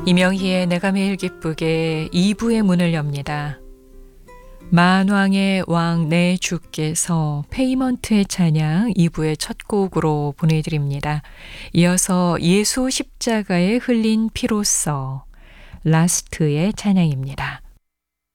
이명희의 내가 매일 기쁘게 2부의 문을 엽니다. 만왕의 왕 내 주께서 페이먼트의 찬양 2부의 첫 곡으로 보내드립니다. 이어서 예수 십자가에 흘린 피로써 라스트의 찬양입니다.